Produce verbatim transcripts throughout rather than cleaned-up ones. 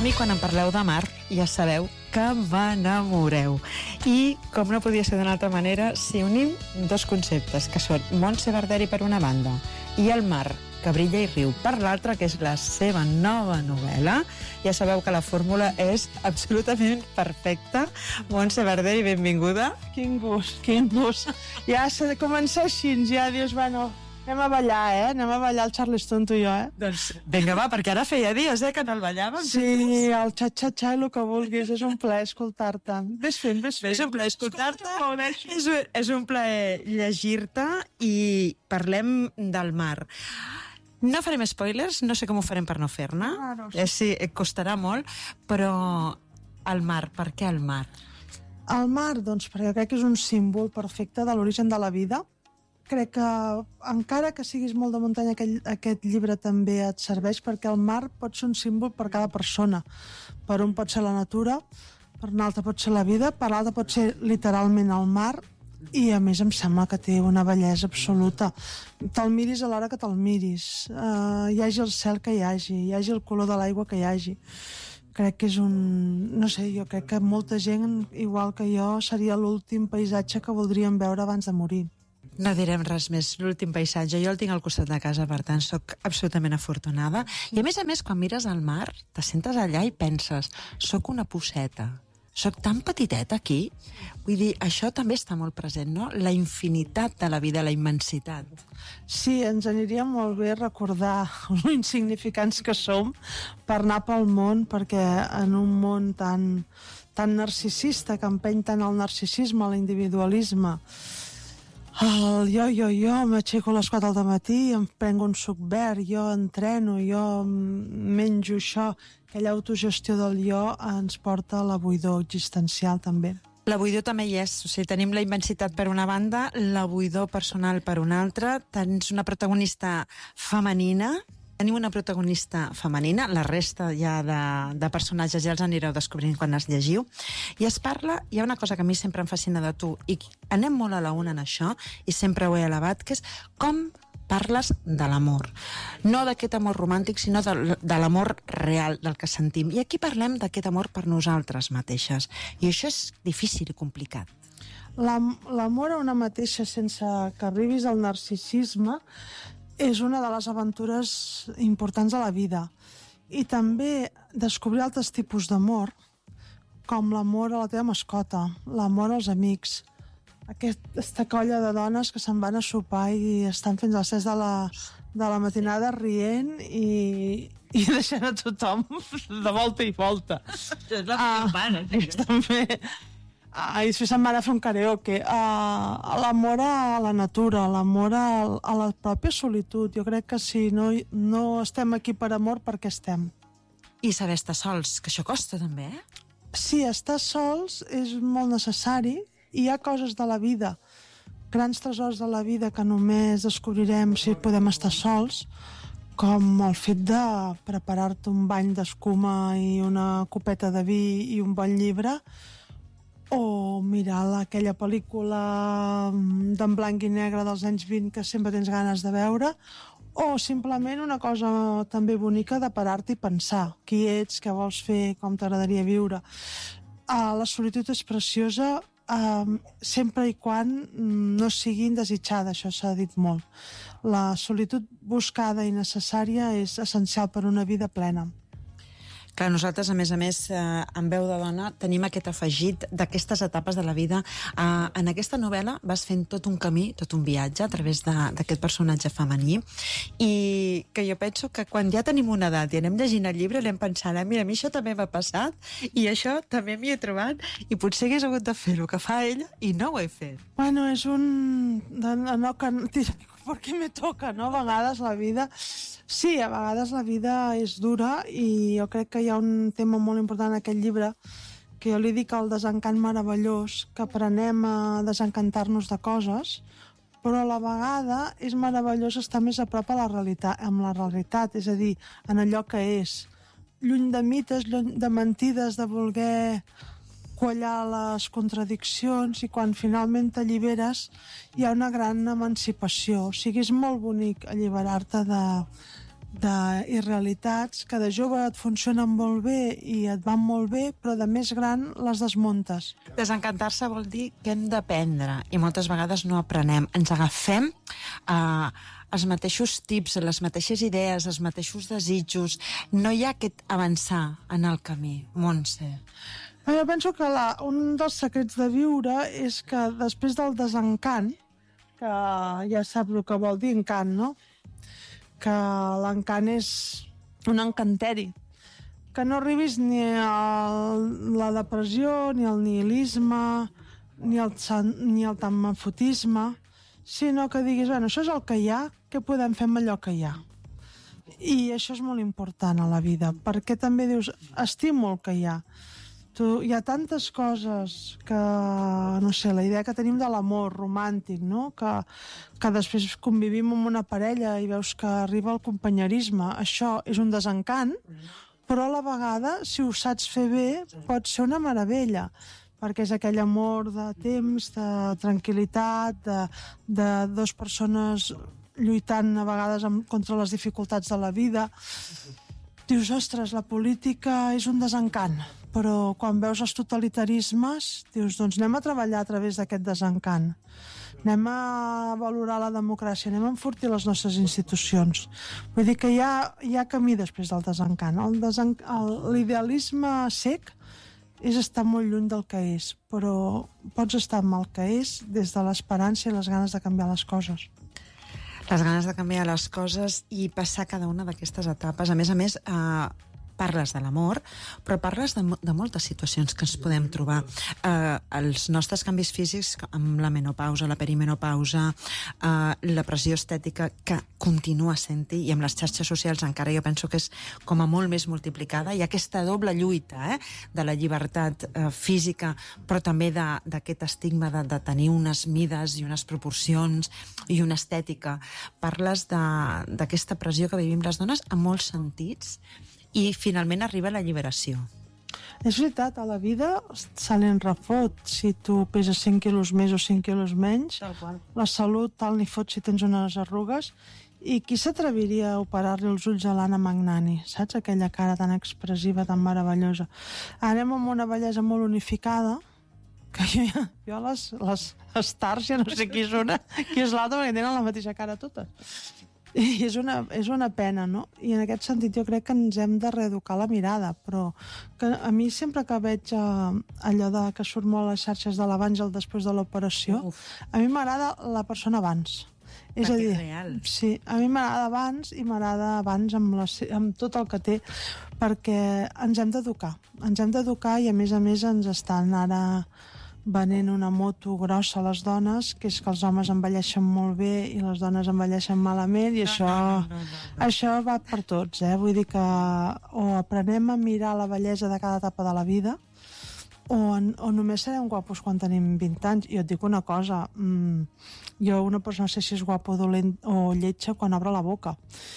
A mi, quan em parleu de mar, ja sabeu que m'enamoreu. I, com no podia ser d'una altra manera, si unim dos conceptes, que són Montse Verderi per una banda i el mar, que brilla i riu per l'altra, que és la seva nova novel·la, ja sabeu que la fórmula és absolutament perfecta. Montse Verderi, benvinguda. Quin gust, quin gust. Ja s'ha de començar així, ja dius, bueno, anem a ballar, eh? Anem a ballar el Charleston, tu i jo, eh? Doncs vinga, va, perquè ara feia dies, eh, que no el ballàvem. Sí, el xa-xa-xa, el que vulguis, és un plaer escoltar-te. Ves fent, ves fent. És un plaer escoltar-te, és, és un plaer llegir-te i parlem del mar. No farem spoilers, no sé com ho farem per no fer-ne. Ah, no, sí. sí, et costarà molt, però el mar, per què el mar? El mar, doncs, perquè crec que és un símbol perfecte de l'origen de la vida. Crec que, encara que siguis molt de muntanya, aquest, aquest llibre també et serveix, perquè el mar pot ser un símbol per cada persona. Per un pot ser la natura, per un altre pot ser la vida, per l'altre pot ser literalment el mar, i a més em sembla que té una bellesa absoluta. Te'l miris a l'hora que te'l miris, uh, hi hagi el cel que hi hagi, hi hagi el color de l'aigua que hi hagi. Crec que és un... no sé, jo crec que molta gent, igual que jo, seria l'últim paisatge que voldríem veure abans de morir. No direm res més, l'últim paisatge. Jo el tinc al costat de casa, per tant, sóc absolutament afortunada. I a més a més, quan mires al mar, te sentes allà i penses, sóc una posseta, sóc tan petiteta aquí. Vull dir, això també està molt present, no? La infinitat de la vida, la immensitat. Sí, ens aniria molt bé recordar lo insignificants que som per anar pel món, perquè en un món tan, tan narcisista, que empeny tant al narcisisme, a l'individualisme, el jo, jo, jo, m'aixeco a les quatre del matí, em prenc un suc verd, jo entreno, jo menjo això, aquella autogestió del jo ens porta a la buidor existencial també. La buidor també hi és, o sigui, tenim la immensitat per una banda, la buidor personal per una altra, tens una protagonista femenina, tenim una protagonista femenina, la resta ja de, de personatges ja els anireu descobrint quan els llegiu, i es parla, hi ha una cosa que a mi sempre em fascina de tu, i anem molt a la una en això, i sempre ho he elevat, que és com parles de l'amor. No d'aquest amor romàntic, sinó de, de l'amor real, del que sentim. I aquí parlem d'aquest amor per nosaltres mateixes, i això és difícil i complicat. L'amor a una mateixa sense que arribis al narcisisme és una de les aventures importants de la vida. I també descobrir altres tipus d'amor, com l'amor a la teva mascota, l'amor als amics, aquesta colla de dones que se'n van a sopar i estan fins a les set de la, de la matinada rient i, i deixant a tothom de volta i volta. És la campana, ah, també... Ah, i després se'n van a fer un karaoke. Ah, l'amor a la natura, l'amor a, a la pròpia solitud. Jo crec que si no, no estem aquí per amor, per què estem? I saber estar sols, que això costa també, eh? Sí, estar sols és molt necessari. I hi ha coses de la vida, grans tresors de la vida que només descobrirem si podem estar sols, com el fet de preparar-te un bany d'escuma i una copeta de vi i un bon llibre, o mirar aquella pel·lícula d'en blanc i negre dels anys vint que sempre tens ganes de veure, o simplement una cosa també bonica de parar-te i pensar qui ets, què vols fer, com t'agradaria viure. Uh, la solitud és preciosa uh, sempre i quan no sigui indesitjada, això s'ha dit molt. La solitud buscada i necessària és essencial per una vida plena. Clar, nosaltres, a més a més, eh, en Veu de Dona, tenim aquest afegit d'aquestes etapes de la vida. Eh, en aquesta novel·la vas fent tot un camí, tot un viatge a través d'aquest personatge femení, i que jo penso que quan ja tenim una edat i anem llegint el llibre anem pensant, eh, mira, a mi això també m'ha passat i això també m'hi he trobat i potser hagués hagut de fer el que fa ella i no ho he fet. Bueno, és un... De, no, que... Per què me toca, no? A vegades la vida... Sí, a vegades la vida és dura i jo crec que hi ha un tema molt important en aquest llibre que jo li dic el desencant meravellós, que aprenem a desencantar-nos de coses, però a la vegada és meravellós estar més a prop a la realitat, amb la realitat, és a dir, en allò que és. Lluny de mites, lluny de mentides, de voler quallar les contradiccions, i quan finalment t'alliberes hi ha una gran emancipació. O sigui, és molt bonic alliberar-te de, d'irrealitats que de jove et funcionen molt bé i et van molt bé, però de més gran les desmuntes. Desencantar-se vol dir que hem d'aprendre i moltes vegades no aprenem. Ens agafem a els mateixos tips, les mateixes idees, els mateixos desitjos. No hi ha aquest avançar en el camí. Montse. Jo penso que la, un dels secrets de viure és que després del desencant, que ja sap el que vol dir encant, no? Que l'encant és un encanteri, que no arribis ni a la depressió, ni al nihilisme, ni al, ni al tamafotisme, sinó que diguis, bueno, això és el que hi ha, què podem fer amb allò que hi ha? I això és molt important a la vida, perquè també dius, estimo el que hi ha. Tu, hi ha tantes coses que, no sé, la idea que tenim de l'amor romàntic, no? Que, que després convivim amb una parella i veus que arriba el companyerisme. Això és un desencant, però a la vegada, si ho saps fer bé, pot ser una meravella, perquè és aquell amor de temps, de tranquil·litat, de, de dues persones lluitant a vegades amb, contra les dificultats de la vida. Dius, ostres, la política és un desencant, però quan veus els totalitarismes, dius, doncs anem a treballar a través d'aquest desencant. Anem a valorar la democràcia, anem a enfortir les nostres institucions. Vull dir que hi ha, hi ha camí després del desencant. El desen... L'idealisme sec és estar molt lluny del que és, però pots estar amb el que és des de l'esperança i les ganes de canviar les coses. Les ganes de canviar les coses i passar cada una d'aquestes etapes. A més a més, eh, parles de l'amor, però parles de, de moltes situacions que ens podem trobar. Eh, els nostres canvis físics, amb la menopausa, la perimenopausa, eh, la pressió estètica que continua sent-hi, i amb les xarxes socials encara jo penso que és com a molt més multiplicada. Hi ha aquesta doble lluita, eh, de la llibertat eh, física, però també d'aquest estigma de, de tenir unes mides i unes proporcions i una estètica. Parles d'aquesta pressió que vivim les dones en molts sentits, i finalment arriba la lliberació. És veritat, a la vida se li en refot. Si tu peses cent quilos més o cent quilos menys, la salut tal ni fot si tens unes arrugues. I qui s'atreviria a operar-li els ulls a l'Anna Magnani? Saps? Aquella cara tan expressiva, tan meravellosa. Anem amb una bellesa molt unificada, que jo, jo les, les stars ja no sé qui és una, qui és l'altra, perquè tenen la mateixa cara totes. I és una, és una pena, no? I en aquest sentit jo crec que ens hem de reeducar la mirada, però que a mi sempre que veig uh, allò de que surt molt a les xarxes de l'abans i el després de l'operació, a mi m'agrada la persona abans. És a dir, real. Sí, a mi m'agrada abans i m'agrada abans amb, la, amb tot el que té, perquè ens hem d'educar. Ens hem d'educar i a més a més ens estan ara venent una moto grossa a les dones, que és que els homes envelleixen molt bé i les dones envelleixen malament, i no, això, no, no, no, no. això va per tots, eh? Vull dir que o aprenem a mirar la bellesa de cada etapa de la vida, o, en, o només serem guapos quan tenim vint anys. I et dic una cosa, mmm, jo una persona no sé si és guapo o dolent o lletja quan obre la boca.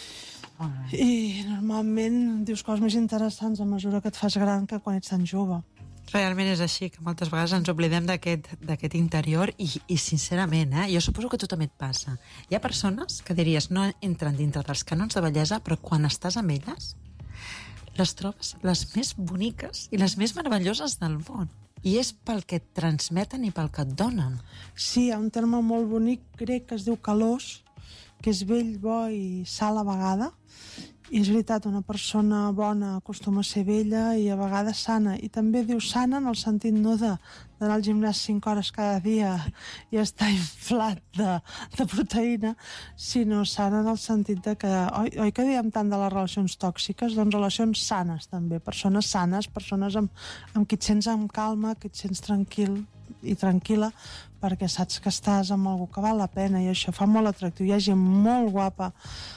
Oh. I normalment dius coses més interessants a mesura que et fas gran que quan ets tan jove. Realment és així, que moltes vegades ens oblidem d'aquest interior i, i sincerament, eh, jo suposo que a tu també et passa. Hi ha persones que diries no entren dintre dels canons de bellesa, però quan estàs amb elles les trobes les més boniques i les més meravelloses del món. I és pel que et transmeten i pel que et donen. Sí, hi ha un terme molt bonic grec que es diu calós, que és vell, bo i sa a la vegada. I és veritat, una persona bona acostuma a ser vella i a vegades sana. I també diu sana en el sentit no d'anar al gimnàs cinc hores cada dia i estar inflat de, de proteïna, sinó sana en el sentit de que... Oi, oi que diem tant de les relacions tòxiques? Doncs relacions sanes, també. Persones sanes, persones amb, amb qui et sents amb calma, que et sents tranquil i tranquil·la, perquè saps que estàs amb algú que val la pena, i això fa molt atractiu. Hi ha gent molt guapa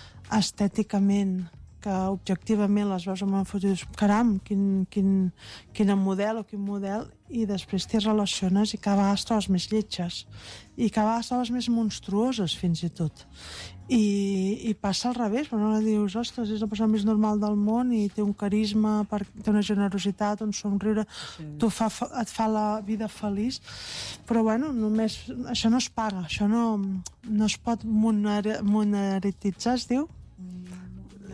estèticament, que objectivament les veus amb una foto i dius, caram, quin, quin, quin model o quin model, i després t'hi relaciones i cada vegades trobes més lletges i cada vegades trobes més monstruoses fins i tot. I, i passa al revés, però no dius, ostres, és la persona més normal del món i té un carisma, té una generositat, un somriure, sí. Tu fa, et fa la vida feliç, però bueno, només, això no es paga, això no, no es pot moner, monetitzar, es diu?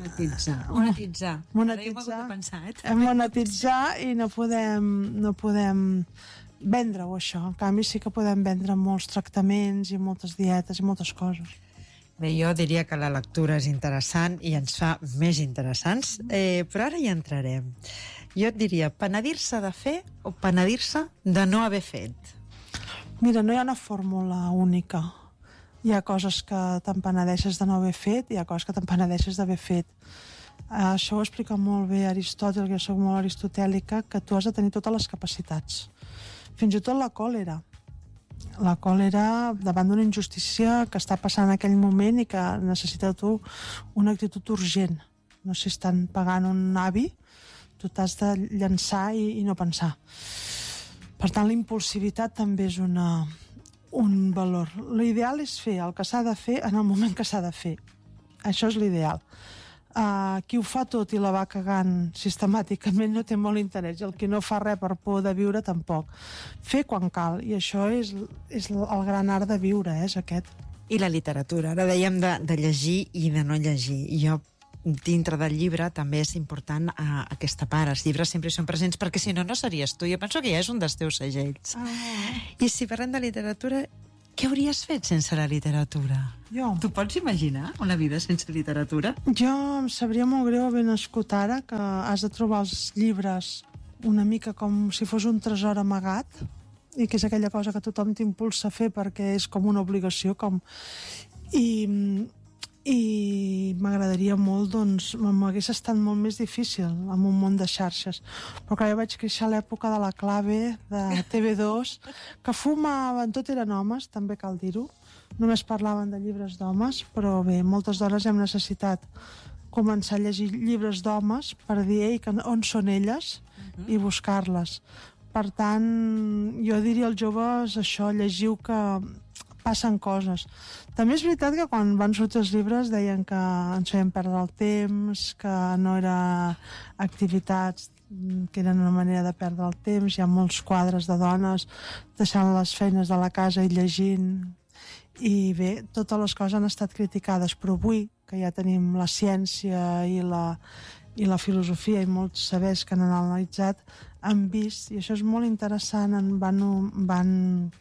Monetitzar. Monetitzar. Monetitzar. Pensar, eh? Hem monetitzar i no podem, no podem vendre-ho, això. En canvi, sí que podem vendre molts tractaments i moltes dietes i moltes coses. Bé, jo diria que la lectura és interessant i ens fa més interessants, eh, però ara hi entrarem. Jo et diria, penedir-se de fer o penedir-se de no haver fet? Mira, no hi ha una fórmula única. Hi ha coses que te'n penedeixes de no haver fet i hi ha coses que te'n penedeixes d'haver fet. Uh, això ho explica molt bé Aristòtil, que jo soc molt aristotèlica, que tu has de tenir totes les capacitats. Fins i tot la còlera. La còlera davant d'una injustícia que està passant en aquell moment i que necessita tu una actitud urgent. No sé si estan pagant un avi, tu t'has de llançar i, i no pensar. Per tant, la impulsivitat també és una... un valor. L'ideal és fer el que s'ha de fer en el moment que s'ha de fer. Això és l'ideal. Uh, qui ho fa tot i la va cagant sistemàticament no té molt interès, i el que no fa res per por de viure tampoc. Fer quan cal, i això és, és el gran art de viure, eh, és aquest. I la literatura. Ara dèiem de, de llegir i de no llegir. I jo, dintre del llibre, també és important uh, aquesta part. Els llibres sempre són presents, perquè si no, no series tu. Jo penso que ja és un dels teus segells. Ah. I si parlem de literatura, què hauries fet sense la literatura? Jo. Tu pots imaginar una vida sense literatura? Jo em sabria molt greu haver nascut ara, que has de trobar els llibres una mica com si fos un tresor amagat, i que és aquella cosa que tothom t'impulsa a fer perquè és com una obligació, com... I... i m'agradaria molt, doncs, m'hagués estat molt més difícil en un món de xarxes. Però clar, jo vaig créixer a l'època de la clave de T V dos, que fumaven, tot eren homes, també cal dir-ho, només parlaven de llibres d'homes, però bé, moltes dones hem necessitat començar a llegir llibres d'homes per dir, ei, on són elles, i buscar-les. Per tant, jo diria als joves això, llegiu que passen coses. També és veritat que quan van sortir els llibres deien que ens feien perdre el temps, que no era activitats que eren una manera de perdre el temps. Hi ha molts quadres de dones deixant les feines de la casa i llegint. I bé, totes les coses han estat criticades, però avui, que ja tenim la ciència i la, i la filosofia i molts sabers que han analitzat, han vist, i això és molt interessant, en van, van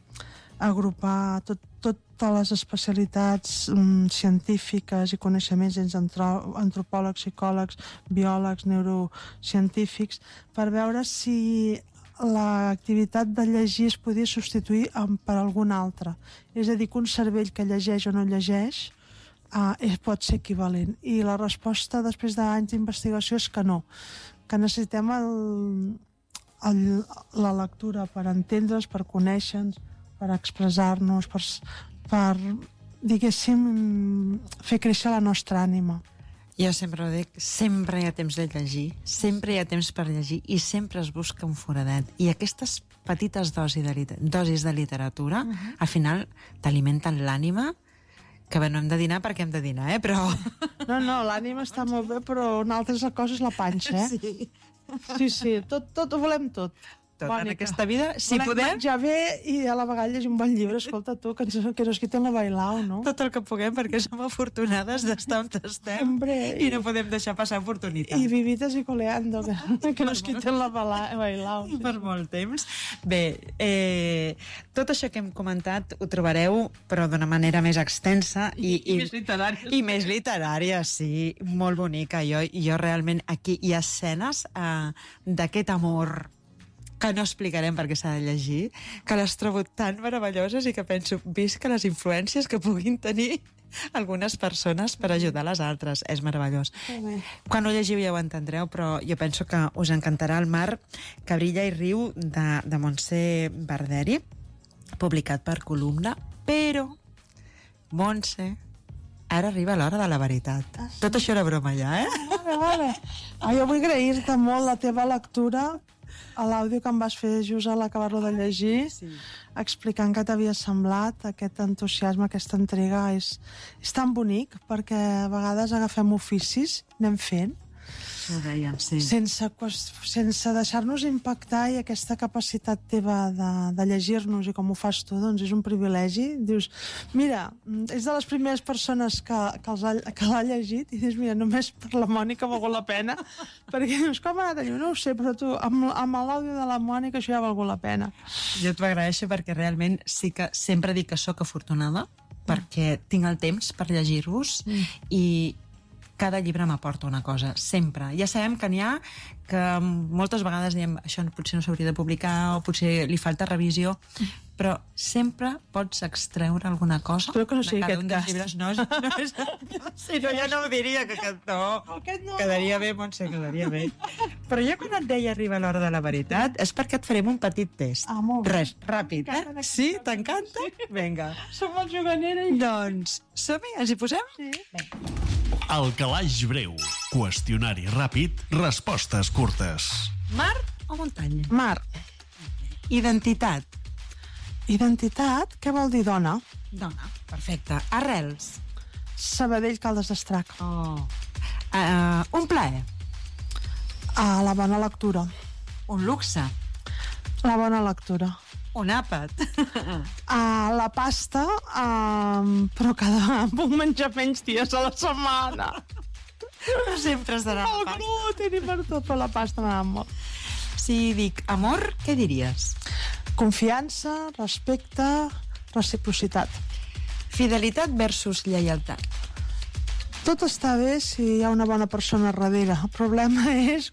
agrupar tot, totes les especialitats um, científiques i coneixements dins antropòlegs, psicòlegs, biòlegs, neurocientífics, per veure si l'activitat de llegir es podia substituir per alguna altra. És a dir, que un cervell que llegeix o no llegeix uh, pot ser equivalent. I la resposta, després d'anys d'investigació, és que no. Que necessitem el, el, la lectura per entendre's, per conèixer-nos, per expressar-nos, per, per, diguéssim, fer créixer la nostra ànima. Jo sempre ho dic, sempre hi ha temps de llegir, sempre hi ha temps per llegir i sempre es busca un foradet. I aquestes petites dosis de, dosis de literatura, uh-huh. al final t'alimenten l'ànima, que bé, no hem de dinar perquè hem de dinar, eh? Però... No, no, l'ànima està molt bé, però una altra cosa és la panxa, eh? Sí. Sí, sí, tot, tot ho volem tot. Tot Mònica. En aquesta vida, si volem podem... menjar bé i a la vegada llegir un bon llibre. Escolta tu, que, ens, que nos quiten la bailau, no? Tot el que puguem, perquè som afortunades d'estar on estem. Hombre, i no podem deixar passar oportunitat. I vivites i coleando, que, que nos quiten la bailau. Sí, per molt temps. Bé, eh, tot això que hem comentat ho trobareu, però d'una manera més extensa. I, I, i més literària. I més literària, sí. Molt bonica. Jo, jo realment, aquí hi ha escenes eh, d'aquest amor que no explicarem perquè s'ha de llegir, que les trobo tan meravelloses i que penso, visca les influències que puguin tenir algunes persones per ajudar les altres. És meravellós. Quan ho llegiu ja ho entendreu, però jo penso que us encantarà El mar que brilla i riu, de, de Montse Barderi, publicat per Columna, però, Montse, ara arriba l'hora de la veritat. Ah, sí. Tot això era broma ja, eh? Vale, vale. Ah, jo vull agrair-te molt la teva lectura, a l'àudio que em vas fer just a l'acabar-lo de llegir, sí. Explicant què t'havia semblat, aquest entusiasme, aquesta entrega. És, és tan bonic, perquè a vegades agafem oficis, anem fent, Això dèiem, sí. Sense, sense deixar-nos impactar, i aquesta capacitat teva de, de llegir-nos i com ho fas tu, doncs és un privilegi. Dius, mira, és de les primeres persones que, que, els ha, que l'ha llegit i dius, mira, només per la Mònica ha valgut la pena, perquè dius, com ha anat allò? No ho sé, però tu, amb, amb l'àudio de la Mònica això ja ha valgut la pena. Jo t'ho agraeixo perquè realment sí que sempre dic que sóc afortunada perquè tinc el temps per llegir-vos mm. i cada llibre m'aporta una cosa, sempre. Ja sabem que n'hi ha que moltes vegades diem això potser no s'hauria de publicar o potser li falta revisió, però sempre pots extreure alguna cosa. Espero que no sigui aquest cas. Llibres. No, no és... Si no, jo no ho diria, que aquest no. Aquest no. Quedaria bé, Montse, quedaria bé. Però jo quan et deia arriba l'hora de la veritat és perquè et farem un petit test. Ah, molt bé. Res, ràpid, eh? Sí? T'encanta? Sí. Vinga. Som molt juganera i... Doncs, som-hi, ens hi posem? Sí. El calaix breu. Qüestionari ràpid, respostes curtes. Mar o muntanya? Mar. Identitat. Identitat, què vol dir dona? Dona, perfecte. Arrels. Sabadell, Caldes d'Estrac. Oh. Uh, un plaer. A la bona lectura. Un luxe. La bona lectura. Un àpat. A la pasta, um, però cada puc menjar menys dies a la setmana. No sempre serà la El pasta. gluten i per tot, però la pasta m'agrada molt. Si dic amor, què diries? Confiança, respecte, reciprocitat. Fidelitat versus lleialtat. Tot està bé si hi ha una bona persona darrere. El problema és